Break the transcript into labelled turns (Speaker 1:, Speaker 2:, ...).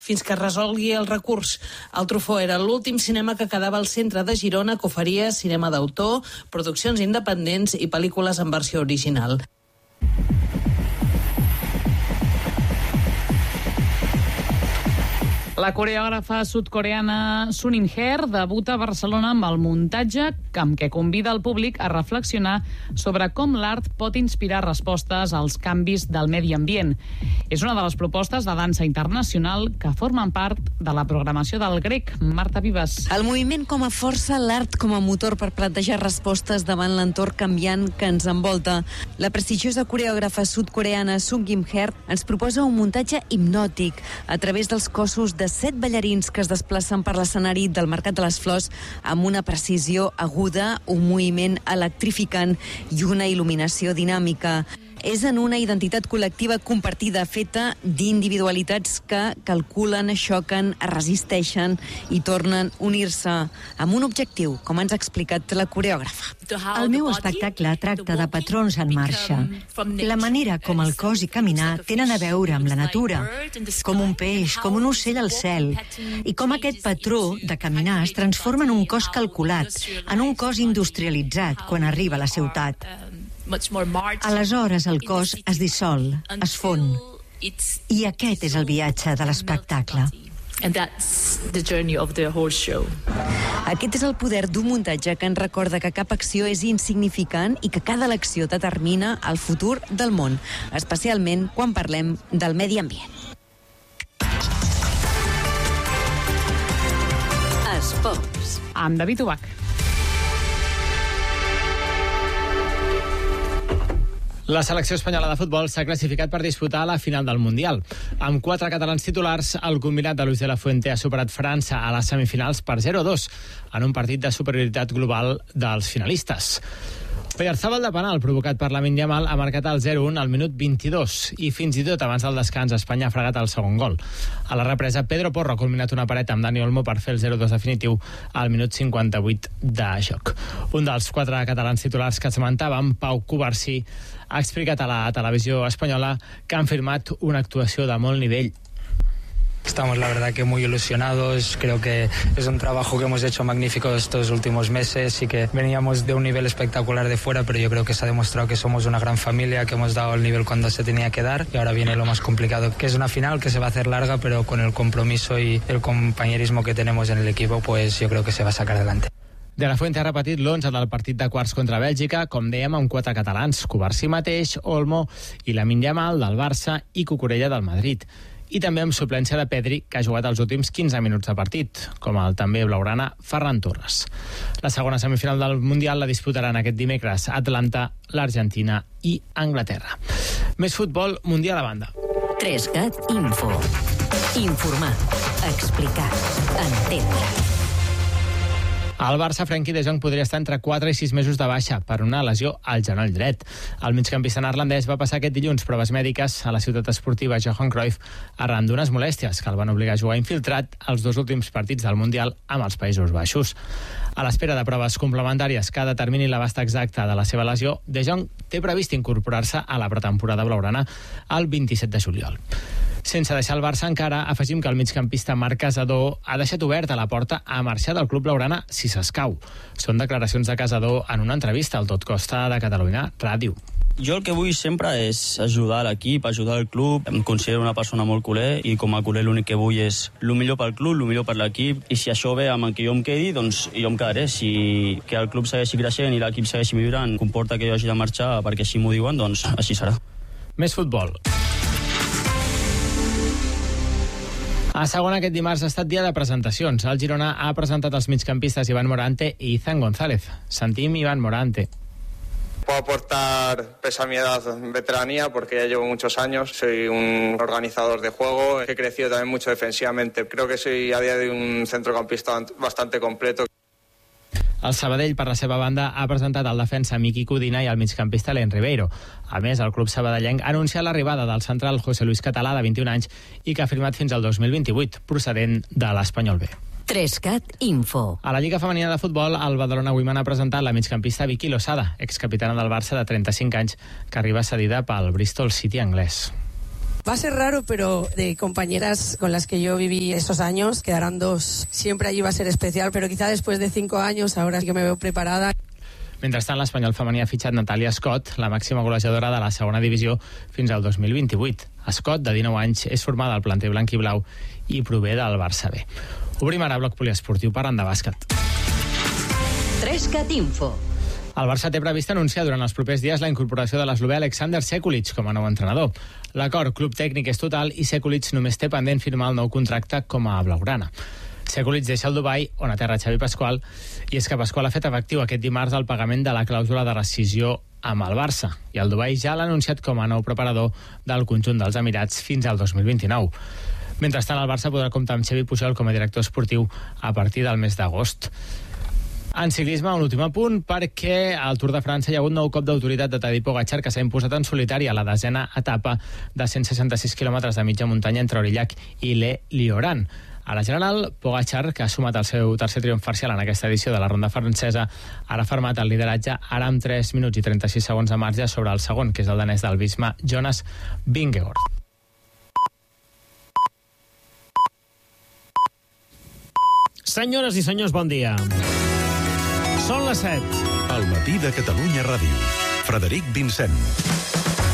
Speaker 1: fins que resolgui el recurs. El Truffaut era l'últim cinema que quedava al centre de Girona, que oferia cinema d'autor, produccions independents i pel·lícules en versió original.
Speaker 2: La coreògrafa sud-coreana Sun In-her debuta a Barcelona amb el muntatge amb què convida el públic a reflexionar sobre com l'art pot inspirar respostes als canvis del medi ambient. És una de les propostes de dansa internacional que formen part de la programació del Grec. Marta Vives.
Speaker 3: El moviment com a força, l'art com a motor per plantejar respostes davant l'entorn canviant que ens envolta. La prestigiosa coreògrafa sud-coreana Sun In-her ens proposa un muntatge hipnòtic a través dels cossos de 7 ballarins que es desplacen per l'escenari del Mercat de les Flors amb una precisió aguda, un moviment electrificant i una il·luminació dinàmica. És en una identitat col·lectiva compartida, feta d'individualitats que calculen, xoquen, es resisteixen i tornen a unir-se amb un objectiu, com ens ha explicat la coreògrafa.
Speaker 4: El meu espectacle tracta de patrons en marxa. La manera com el cos i caminar tenen a veure amb la natura, com un peix, com un ocell al cel, i com aquest patró de caminar es transforma en un cos calculat, en un cos industrialitzat quan arriba a la ciutat. Aleshores el cos es dissol, es fon, i aquest és el viatge de l'espectacle.
Speaker 3: Aquest és el poder d'un muntatge que ens recorda que cap acció és insignificant i que cada elecció determina el futur del món, especialment quan parlem del medi ambient.
Speaker 2: Esports. Amb David Ubach.
Speaker 5: La selecció espanyola de futbol s'ha classificat per disputar la final del Mundial. Amb 4 catalans titulars, el combinat de Luis de la Fuente ha superat França a les semifinals per 0-2 en un partit de superioritat global dels finalistes. Oyarzabal de penal provocat per Lamine Yamal ha marcat el 0-1 al minut 22 i fins i tot abans del descans Espanya ha fregat el segon gol. A la represa, Pedro Porro ha culminat una paret amb Dani Olmo per fer el 0-2 definitiu al minut 58 de joc. Un dels 4 catalans titulars que esmentàvem, Pau Cubarsí, ha explicat a la televisió espanyola que han firmat una actuació de molt nivell.
Speaker 6: Estamos la verdad que muy ilusionados, creo que es un trabajo que hemos hecho magnífico estos últimos meses y que veníamos de un nivel espectacular de fuera, pero yo creo que se ha demostrado que somos una gran familia, que hemos dado el nivel cuando se tenía que dar y ahora viene lo más complicado, que es una final que se va a hacer larga, pero con el compromiso y el compañerismo que tenemos en el equipo, pues yo creo que se va a sacar adelante.
Speaker 5: De la Fuente ha repetit l'11 del partit de quarts contra Bèlgica, com dèiem, amb 4 catalans, Cubarsí mateix, Olmo i Lamine Yamal del Barça i Cucurella del Madrid. I també amb suplència de Pedri, que ha jugat els últims 15 minuts de partit, com el també blaugrana Ferran Torres. La segona semifinal del Mundial la disputaran aquest dimecres Atlanta, l'Argentina i Anglaterra. Més futbol, Mundial a banda.
Speaker 7: 3CAT Info. Informar, explicar, entendre.
Speaker 5: El Barça, Frenkie de Jong, podria estar entre 4 i 6 mesos de baixa per una lesió al genoll dret. El migcampista neerlandès va passar aquest dilluns proves mèdiques a la ciutat esportiva Johan Cruyff arran d'unes molèsties que el van obligar a jugar infiltrat als 2 últims partits del Mundial amb els Països Baixos. A l'espera de proves complementàries que determinin l'abast exacte de la seva lesió, De Jong té previst incorporar-se a la pretemporada blaugrana el 27 de juliol. Sense deixar el Barça encara, afegim que el migcampista Marc Casador ha deixat oberta la porta a marxar del club blaugrana si s'escau. Són declaracions de Casador en una entrevista al Tot Costa de Catalunya Ràdio.
Speaker 8: Jo el que vull sempre és ajudar l'equip, ajudar el club. Em considero una persona molt culer i com a culer l'únic que vull és el millor pel club, el millor per l'equip, i si això ve amb el que jo em quedi, doncs jo em quedaré. Si que el club segueixi creixent i l'equip segueixi millorant comporta que jo hagi de marxar perquè així m'ho diuen, doncs així serà.
Speaker 5: Més futbol. A segona, aquest dimarts ha estat dia de presentacions. El Girona ha presentat els migcampistes Iván Morante i Izan González. Sentim Iván Morante.
Speaker 9: Puedo aportar, pese a mi edad, veteranía, porque ya llevo muchos años. Soy un organizador de juego, he crecido también mucho defensivamente. Creo que soy a día de un centrocampista bastante completo.
Speaker 5: El Sabadell, per la seva banda, ha presentat el defensa Miqui Codina i el migcampista Len Ribeiro. A més, el club sabadellenc ha anunciat l'arribada del central José Luis Català, de 21 anys, i que ha firmat fins al 2028, procedent de l'Espanyol B.
Speaker 7: 3CAT Info.
Speaker 5: A la Lliga Femenina de Futbol, el Badalona Women ha presentat la migcampista Vicky Losada, excapitana del Barça de 35 anys, que arriba cedida pel Bristol City anglès.
Speaker 10: Va a ser raro, pero de compañeras con las que yo viví esos años, quedarán 2. Siempre allí va a ser especial, pero quizá después de 5 años, ahora sí que me veo preparada.
Speaker 5: Mentrestant, l'Espanyol femení ha fitxat Natàlia Scott, la màxima golejadora de la segona divisió fins al 2028. Scott, de 19 anys, és formada al planter blanc i blau i prové del Barça B. Obrim ara bloc poliesportiu parlant de bàsquet.
Speaker 7: 3cat Info.
Speaker 5: El Barça té previst anunciar durant els propers dies la incorporació de l'eslovè Alexander Sekulic com a nou entrenador. L'acord club tècnic és total i Sekulic només té pendent firmar el nou contracte com a blaugrana. Sekulic deixa el Dubai, on aterra Xavi Pasqual, i és que Pasqual ha fet efectiu aquest dimarts el pagament de la clàusula de rescissió amb el Barça, i el Dubai ja l'ha anunciat com a nou preparador del conjunt dels Emirats fins al 2029. Mentrestant, el Barça podrà comptar amb Xavi Pujol com a director esportiu a partir del mes d'agost. En ciclisme, un últim apunt, perquè al Tour de França hi ha hagut nou cop d'autoritat de Tadej Pogačar, que s'ha imposat en solitari a la 10a etapa de 166 quilòmetres de mitja muntanya entre Aurillac i Le Lioran. A la general, Pogačar, que ha sumat el seu tercer triomf parcial en aquesta edició de la ronda francesa, ara ha fermat el lideratge, ara amb 3 minuts i 36 segons de marge sobre el segon, que és el danès del Visma, Jonas Vingegaard.
Speaker 11: Senyores i senyors, bon dia. Són les 7.
Speaker 12: Al matí de Catalunya Ràdio. Frederic Vincent.